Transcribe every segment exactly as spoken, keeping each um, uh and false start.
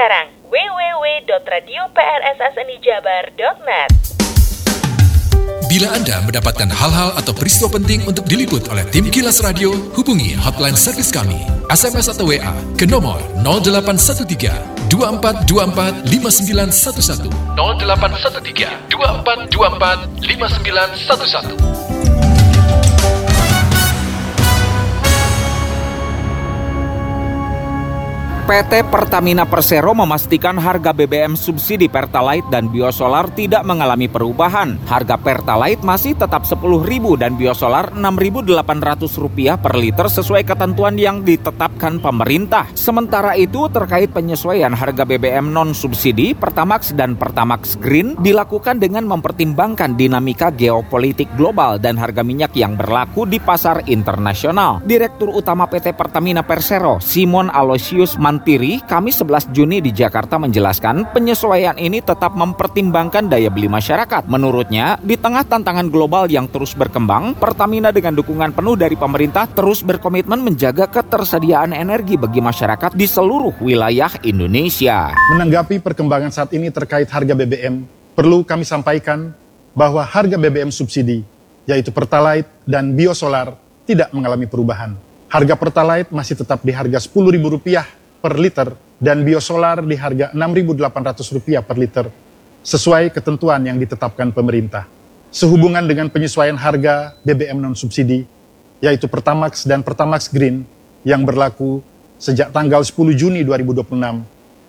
sekarang w w w dot radio p r s s n i jabar dot net. Bila Anda mendapatkan hal-hal atau peristiwa penting untuk diliput oleh tim Kilas Radio, hubungi hotline servis kami, S M S atau W A ke nomor nol delapan satu tiga dua empat dua empat lima sembilan satu satu nol delapan satu tiga dua empat dua empat lima sembilan satu satu. P T Pertamina Persero memastikan harga B B M subsidi Pertalite dan Biosolar tidak mengalami perubahan. Harga Pertalite masih tetap sepuluh ribu dan Biosolar enam ribu delapan ratus rupiah per liter sesuai ketentuan yang ditetapkan pemerintah. Sementara itu, terkait penyesuaian harga B B M non-subsidi, Pertamax dan Pertamax Green dilakukan dengan mempertimbangkan dinamika geopolitik global dan harga minyak yang berlaku di pasar internasional. Direktur Utama P T Pertamina Persero, Simon Aloysius Mantiri, Kamis sebelas Juni di Jakarta menjelaskan penyesuaian ini tetap mempertimbangkan daya beli masyarakat. Menurutnya, di tengah tantangan global yang terus berkembang, Pertamina dengan dukungan penuh dari pemerintah terus berkomitmen menjaga ketersediaan energi bagi masyarakat di seluruh wilayah Indonesia. Menanggapi perkembangan saat ini terkait harga B B M, perlu kami sampaikan bahwa harga B B M subsidi, yaitu Pertalite dan Biosolar, tidak mengalami perubahan. Harga Pertalite masih tetap di harga sepuluh ribu rupiah per liter dan Biosolar di harga enam ribu delapan ratus rupiah per liter sesuai ketentuan yang ditetapkan pemerintah. Sehubungan dengan penyesuaian harga B B M non-subsidi, yaitu Pertamax dan Pertamax Green yang berlaku sejak tanggal sepuluh Juni dua ribu dua puluh enam,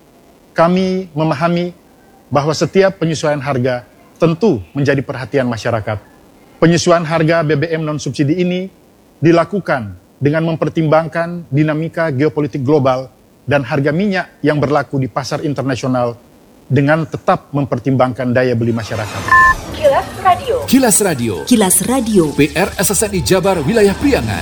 kami memahami bahwa setiap penyesuaian harga tentu menjadi perhatian masyarakat. Penyesuaian harga B B M non-subsidi ini dilakukan dengan mempertimbangkan dinamika geopolitik global dan harga minyak yang berlaku di pasar internasional dengan tetap mempertimbangkan daya beli masyarakat. Kilas Radio. Kilas Radio. Kilas Radio. P R S S N I Jabar Wilayah Priangan.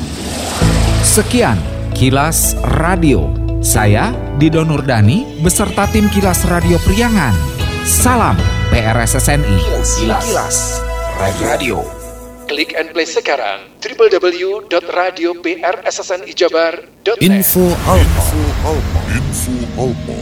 Sekian Kilas Radio. Saya Dido Nurdani beserta tim Kilas Radio Priangan. Salam P R S S N I. Kilas, Kilas Radio. Klik and play sekarang w w w dot radio p r s s n i jabar dot net. Info Alpa. Info Alpa.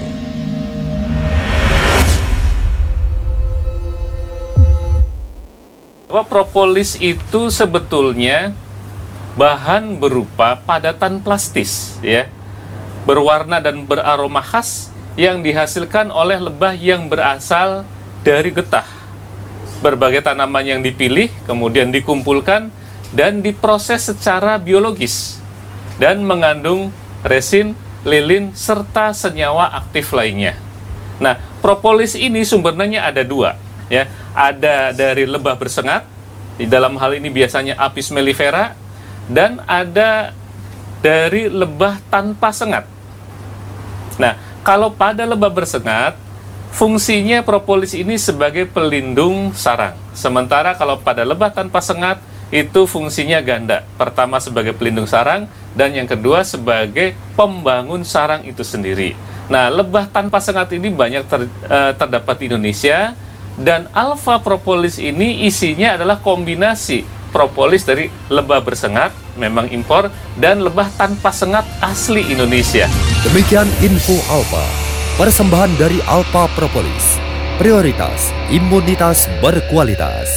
Bahwa propolis itu sebetulnya bahan berupa padatan plastis, ya, berwarna dan beraroma khas yang dihasilkan oleh lebah yang berasal dari getah. Berbagai tanaman yang dipilih kemudian dikumpulkan dan diproses secara biologis dan mengandung resin, lilin, serta senyawa aktif lainnya. Nah, propolis ini sumbernya ada dua, ya. Ada dari lebah bersengat, di dalam hal ini biasanya Apis mellifera, dan ada dari lebah tanpa sengat. Nah, kalau pada lebah bersengat, fungsinya propolis ini sebagai pelindung sarang. Sementara kalau pada lebah tanpa sengat, itu fungsinya ganda. Pertama sebagai pelindung sarang, dan yang kedua sebagai pembangun sarang itu sendiri. Nah, lebah tanpa sengat ini banyak ter, uh, terdapat di Indonesia, dan alpha propolis ini isinya adalah kombinasi propolis dari lebah bersengat, memang impor, dan lebah tanpa sengat asli Indonesia. Demikian info Alpa. Persembahan dari Alpa Propolis. Prioritas imunitas berkualitas.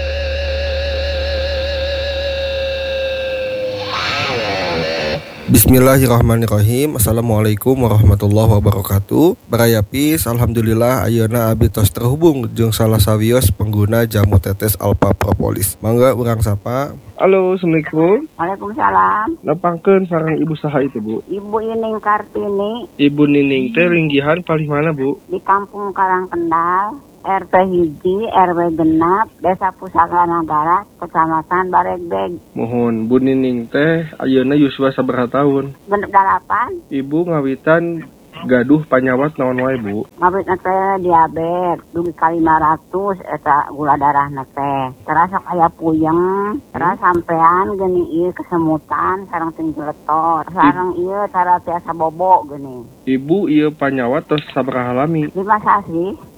Bismillahirrahmanirrahim. Assalamualaikum warahmatullahi wabarakatuh. Baraya Pis, alhamdulillah ayeuna abdi tos terhubung jeung salah sawios pengguna jamu tetes Alpa Propolis. Mangga urang sapa. Halo, Assalamualaikum. Waalaikumsalam. Nepangkeun sareng ibu saha itu, Bu? Ibu Ining Kartini. Ibu Nining teh linggihan paling mana, Bu? Di Kampung Karangkendal, R T hiji, R W genap, Desa Pusaka Nagara, Kecamatan Baregbeg. Mohon Bu Nining teh ayeuna yuswa sabaraha tahun? Genep dalapan. Ibu ngawitan gaduh panyawat naon wae, Bu? Ngabitna teh diabetes, dugi ka lima ratus eta gula darahna teh. Terasa aya puyeng, terus sampean geuning ieu kesemutan sareng tinggi letor, sareng ieu cara tiasa bobo geuning. Ibu ieu panyawat tos sabaraha lami? Lima sasi.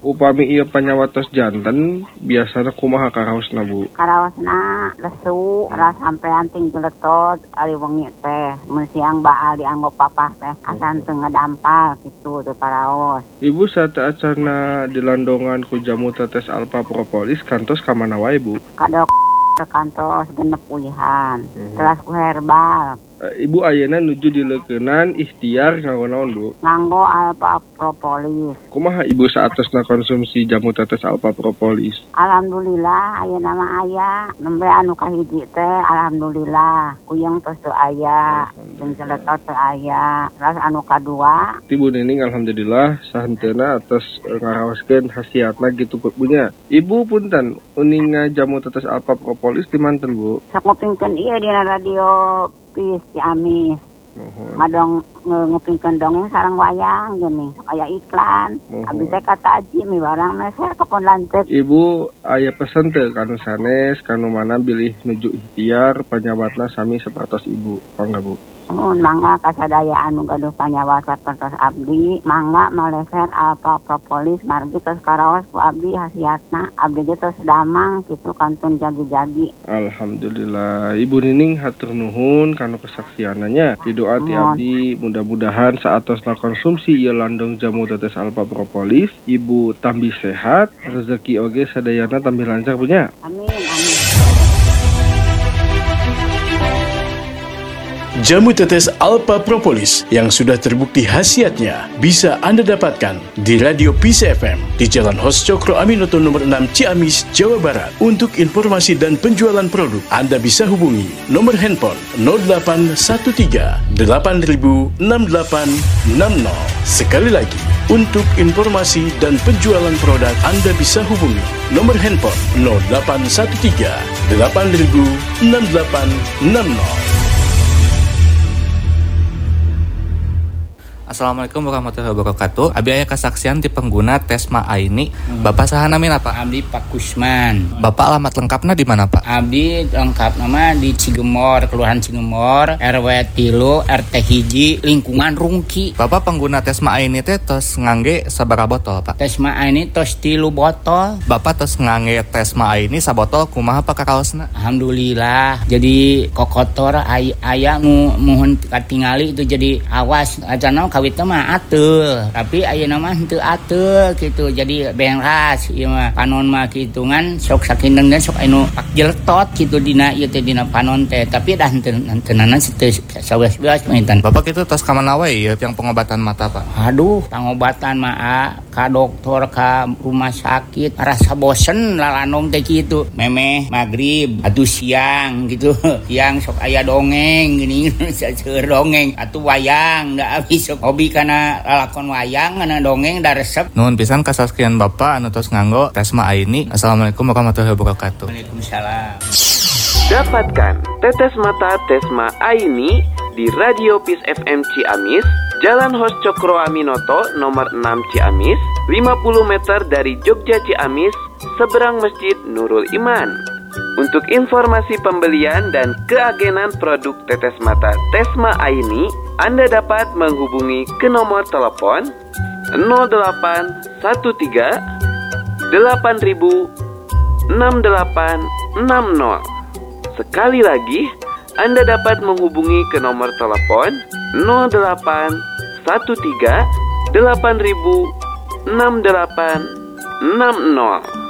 Upami ieu panyawatos janten biasana kumaha karaosna Bu? Karaosna lesu, ras sampean ting geletot ari wengi teh. Mun siang baal dianggo papah teh asan teu ngadampal kitu teu paraos. Ibu saat acarna dilandongan ku jamu tetes Alpha Propolis kantos ka mana wae Bu? Kadok ke kantos genep ulihan. Hmm. Teras ku herbal. Ibu ayeuna nuju dileukeunnan ikhtiar nganggo naon Bu? Nganggo Alpha Propolis. Kumaha Ibu saatosna konsumsi jamu tetes Alpha Propolis? Alhamdulillah ayeuna mah aya. Nembe anu kahiji teh alhamdulillah kuyang tos teu aya, jeung celetot teu aya. Terus anu kadua, Ibu Nining alhamdulillah sahenteuna atas ngaraoskeun khasiatna gitu punya. Ibu punten uninga jamu tetes Alpha Propolis di manten Bu? Sok ngupingkeun ieu dina radio Pis Ciamis. Mohon. Madong ngupingkeun dongeng sareng wayang geuning sok aya iklan. Mohon. Abdi teh kata Aji mi barang meser kepon lanceuk. Ibu aya pesen teu kanu sanes kanu mana bilih nuju ikhtiar panyawatna sami sapertos Ibu. Pangga Bu? Mun mangga kasadaya anu gaduh panyawat sapertos abdi, mangga maleser Alpha Propolis margi tos karaos ku abdi hasiatna. Abdi ge tos damang kitu kantun jadi-jadi. Alhamdulillah. Ibu Nining hatur nuhun kanu kesaksiananya. Di doa ti abdi mudah-mudahan saatosna konsumsi ieu landong jamu tetes Alpha Propolis, Ibu tambih sehat, rezeki oge sadayana tambih lancar punya. Amin amin. Jamu tetes Alpha Propolis yang sudah terbukti khasiatnya bisa Anda dapatkan di Radio Peace F M di Jalan Hos Cokro Aminoto nomor enam Ciamis, Jawa Barat. Untuk informasi dan penjualan produk, Anda bisa hubungi nomor handphone nol delapan satu tiga delapan nol enam delapan enam nol. Sekali lagi, untuk informasi dan penjualan produk, Anda bisa hubungi nomor handphone nol delapan satu tiga delapan nol enam delapan enam nol. Assalamualaikum warahmatullahi wabarakatuh. Abi aya kesaksian di pengguna Tesma Aini. Hmm. Bapak saha namina Pak? Abdi Pak Kusman. Bapak alamat lengkapna di mana Pak? Abdi lengkap nama di Cigemor, Kelurahan Cigemor, R W tilu, R T hiji, lingkungan Rungki. Bapak pengguna Tesma Aini teh tos ngangge sabaraha botol Pak? Tesma Aini tos tilu botol. Bapak tos ngangge Tesma Aini sabotol kumaha Pak karaosna? Alhamdulillah. Jadi kokotor ay- aya mu muhun katingali itu jadi awas acan kawit mah atul, tapi ayeuna mah henteu atul gitu. Jadi beras ieu mah panon mah kitungan sok sakindeung dan sok anu pak jeletot gitu dina ieu teh dina panon teh, tapi dah henteu henteunana teu saweas-weas pinten. Bapak kitu tos ka mana wae ieu yang pengobatan mata Pak? Aduh, pengobatan mah ka dokter ka rumah sakit rasa bosen lalanom teh kitu. Memeh magrib atuh siang gitu. Siang sok aya dongeng gini seueur dongeng atuh wayang da abis sok hobi kana lalakon wayang kana dongeng da resep. Nuhun pisan kasaskian Bapak anu tos nganggo Tesma Aini. Assalamualaikum warahmatullahi wabarakatuh. Waalaikumsalam. Dapatkan tetes mata Tesma Aini di Radio Peace F M Ciamis, Jalan Hos Cokro Aminoto nomor enam Ciamis, lima puluh meter dari Jogja Ciamis, seberang Masjid Nurul Iman. Untuk informasi pembelian dan keagenan produk tetes mata Tesma Aini, Anda dapat menghubungi ke nomor telepon nol delapan satu tiga delapan enam delapan enam nol. Sekali lagi, Anda dapat menghubungi ke nomor telepon nol delapan satu tiga delapan enam delapan enam nol.